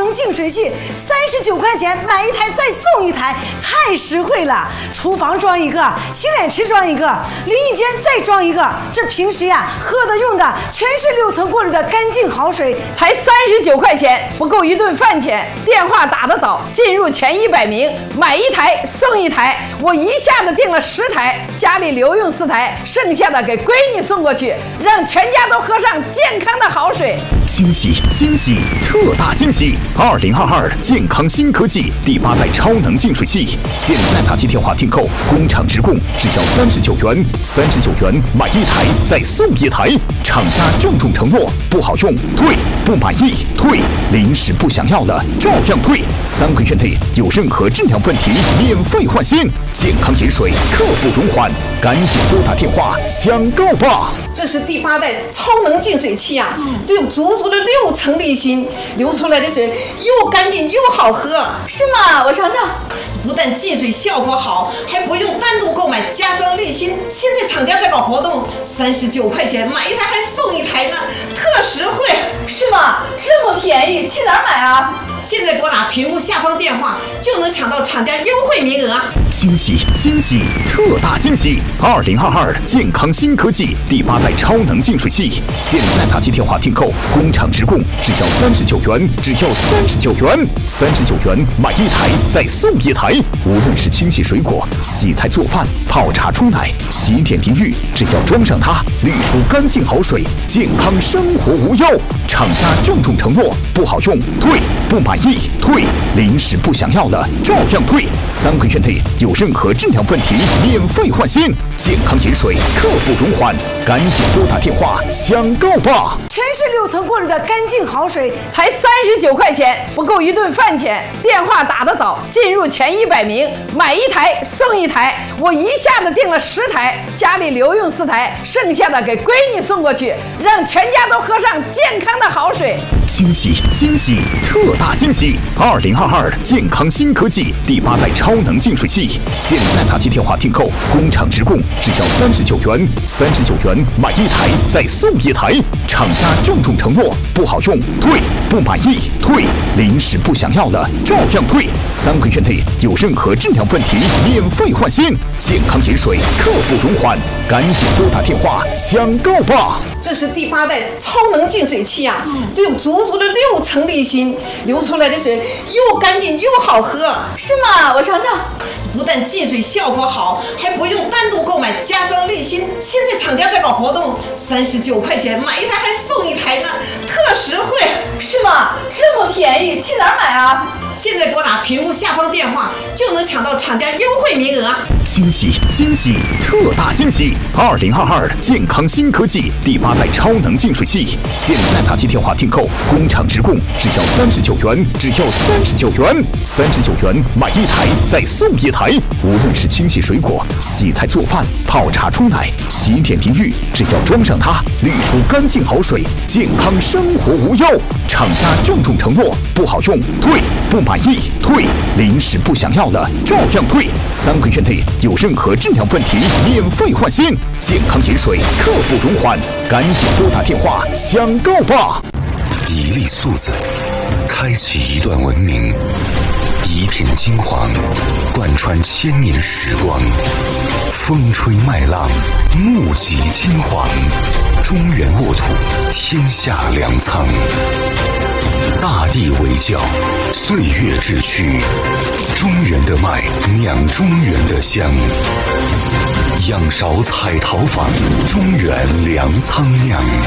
能净水器，39块钱买一台再送一台，太实惠了。厨房装一个，洗脸池装一个，淋浴间再装一个。这平时呀喝的用的全是6层过滤的干净好水， 才39块钱，不够一顿饭钱。电话打得早，进入前100名，买一台送一台。我一下子订了10台，家里留用4台，剩下的给闺女送过去，让全家都喝上健康的好水。 惊喜惊喜，特大惊喜！2022健康新科技第8代超能净水器，现在打起电话订购，工厂直供，只要39元，39元买一台再送一台。厂家郑重承诺，不好用退，不满意退，临时不想要了照样退，3个月内有任何质量问题免费换新。健康饮水刻不容缓，赶紧拨打电话抢购吧！ 这是第8代超能净水器啊，这有足足的6层滤芯，流出来的水又干净又好喝。 是吗？我尝尝。 不但净水效果好，还不用单独购买加装滤芯。现在厂家在搞活动，39块钱买一台还送一台呢，特实惠。 是吗？这么便宜，去哪儿买啊？ 现在拨打屏幕下方电话就能抢到厂家优惠名额。 惊喜惊喜，特大惊喜！2022健康新科技第8代超能净水器，现在打起电话订购，工厂直供，只要39元，只要39元，39元买一台再送一台。无论是清洗水果、洗菜做饭、泡茶冲奶、洗脸淋浴，只要装上它，滤出干净好水，健康生活无忧。厂家郑重承诺，不好用退，不满意退，临时不想要了照样退，3个月内有任何质量问题免费换新。健康饮水刻不容缓，赶紧拨打电话抢购吧！ 全是6层过滤的干净好水， 才39块钱，不够一顿饭钱。电话打得早，进入前100名，买一台送一台。我一下子订了10台，家里留用4台，剩下的给闺女送过去，让全家都喝上健康的好水。 惊喜惊喜，特大惊喜！2022健康新科技第8代超能净水器，现在打起电话订购，工厂直供，只要39元，39元买一台再送一台。厂家郑重承诺，不好用退，不满意退，临时不想要了照样退，3个月内有任何质量问题免费换新。健康饮水刻不容缓，赶紧拨打电话抢购吧！ 这是第8代超能净水器啊，这有足足的6层滤芯，流出来的水又干净又好喝。 是吗？我尝尝。 不但净水效果好，还不用单独购买加装滤芯。现在厂家在搞活动，39块钱买一台还送一台呢，特实惠。 是吗？这么便宜，去哪儿买啊？ 现在拨打屏幕下方电话就能抢到厂家优惠名额。 惊喜惊喜，特大惊喜！2022健康新科技第8代超能净水器，现在打起电话订购，工厂直供，只要39元，只要39元，39元买一台再送一台。无论是清洗水果、洗菜做饭、泡茶冲奶、洗脸淋浴，只要装上它，滤出干净好水，健康生活无忧。厂家郑重承诺，不好用退，不满意退，临时不想要了照样退，3个月内有任何质量问题免费换新。健康饮水刻不容缓，赶紧拨打电话抢购吧！ 一粒素子，开启一段文明；一片金黄，贯穿千年时光。风吹麦浪，目击金黄。中原沃土，天下粮仓。大地为窖，岁月之躯。中原的麦，酿中原的香。仰韶彩陶坊，中原粮仓酿。